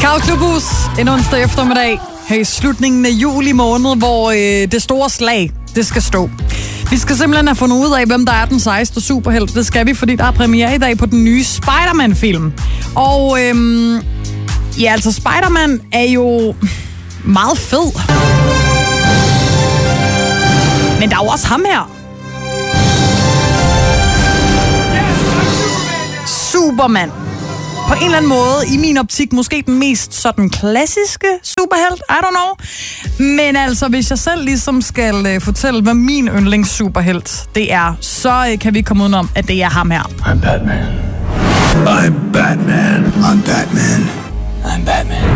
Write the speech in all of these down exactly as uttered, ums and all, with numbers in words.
Claus Klubhus, en onsdag eftermiddag her i slutningen af juli måned, hvor øh, det store slag, det skal stå. Vi skal simpelthen have fundet ud af, hvem der er den sejeste superhelt. Det skal vi, fordi der er premiere i dag på den nye Spider-Man-film. Og øhm, ja, altså Spider-Man er jo meget fed. Men der er jo også ham her. Superman. På en eller anden måde, i min optik, måske den mest sådan klassiske superhelt. I don't know. Men altså, hvis jeg selv ligesom skal uh, fortælle, hvad min yndlings superhelt det er, så uh, kan vi komme udenom, at det er ham her. I'm Batman. I'm Batman. I'm Batman. I'm Batman.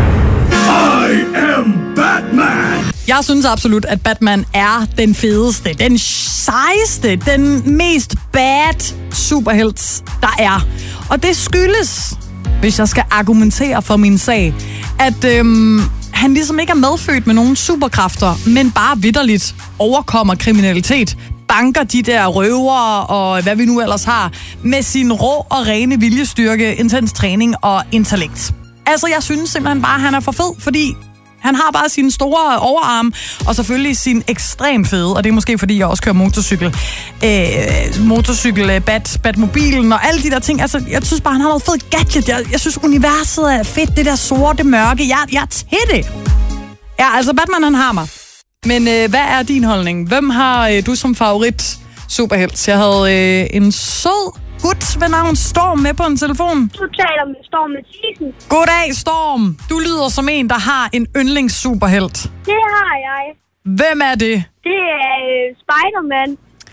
I am Batman. Jeg synes absolut, at Batman er den fedeste, den sejeste, den mest bad superhelt, der er. Og det skyldes, hvis jeg skal argumentere for min sag, at øhm, han ligesom ikke er medfødt med nogen superkræfter, men bare vitterligt overkommer kriminalitet, banker de der røvere og hvad vi nu ellers har, med sin rå og rene viljestyrke, intens træning og intellekt. Altså, jeg synes simpelthen bare, at han er for fed, fordi han har bare sine store overarme, og selvfølgelig sin ekstremt fede, og det er måske fordi, jeg også kører motorcykel. Øh, motorcykel, bat, batmobilen og alle de der ting. Altså, jeg synes bare, han har noget fedt gadget. Jeg, jeg synes, universet er fedt, det der sorte mørke. Jeg, jeg er til det. Ja, altså, Batman, han har mig. Men øh, hvad er din holdning? Hvem har øh, du som favorit superhelt? Jeg havde øh, en sød gut ved navn Storm med på en telefon. Du taler med Storm Mathisen. Goddag, Storm. Du lyder som en, der har en yndlings superhelt. Det har jeg. Hvem er det? Det er øh, Spider-Man.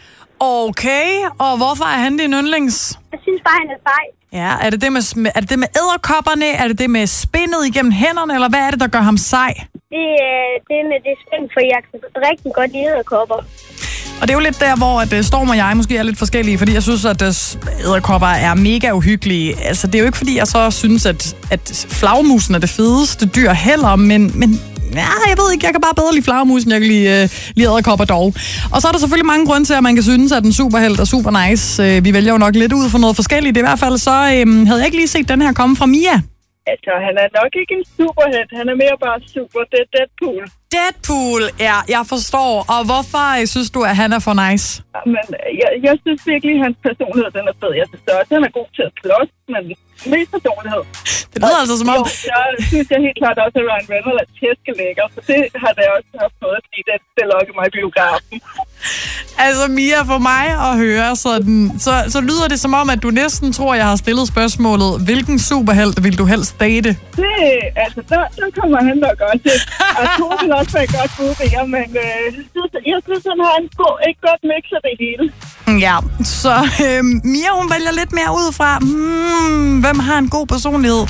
Okay, og hvorfor er han din yndlings? Jeg synes bare, han er sej. Ja, er det det med, er det det med edderkopperne? Er det det med spindet igennem hænderne? Eller hvad er det, der gør ham sej? Det er det med det spind, for jeg kan rigtig godt lide edderkopper. Og det er jo lidt der, hvor at Storm og jeg måske er lidt forskellige, fordi jeg synes, at edderkopper er mega uhyggelige. Altså, det er jo ikke, fordi jeg så synes, at, at flagmusen er det fedeste dyr heller, men, men ja, jeg ved ikke, jeg kan bare bedre lide flagmusen, jeg kan lide, uh, lide edderkopper dog. Og så er der selvfølgelig mange grunde til, at man kan synes, at en superhelt er super nice. Uh, vi vælger jo nok lidt ud for noget forskelligt. I hvert fald så um, havde jeg ikke lige set den her komme fra Mia. Altså, han er nok ikke en superhelt. Han er mere bare super. Det er Deadpool. Deadpool, ja, jeg forstår. Og hvorfor synes du, at han er for nice? Men jeg, jeg synes virkelig, at hans personlighed den er fed. Jeg synes også, at han er god til at slås, men mest personlighed. Det lyder altså som om... Jo, jeg synes jeg helt klart også, at Ryan Reynolds er tæskelækker, for det har jeg også haft fået, fordi det, det lokker mig i biografen. Altså, Mia, for mig at høre, sådan, så, så lyder det som om, at du næsten tror, jeg har stillet spørgsmålet, hvilken superhelt vil du helst date? Det, altså, der, der kommer han nok også til. Og to vil også være godt bud der, men øh, jeg synes, han har en god, et godt mix af det hele. Ja, så øh, Mia, hun vælger lidt mere ud fra, hmm, hvem har en god personlighed?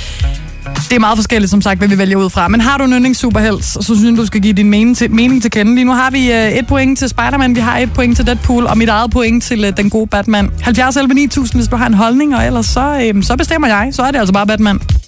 Det er meget forskelligt, som sagt, hvad vi vælger ud fra. Men har du en yndlings superhelt, så synes jeg, du skal give din mening til, mening til kende. Lige nu har vi øh, et point til Spider-Man, vi har et point til Deadpool, og mit eget point til øh, den gode Batman. halvfjerds elleve ni tusind, hvis du har en holdning, og ellers så, øh, så bestemmer jeg. Så er det altså bare Batman.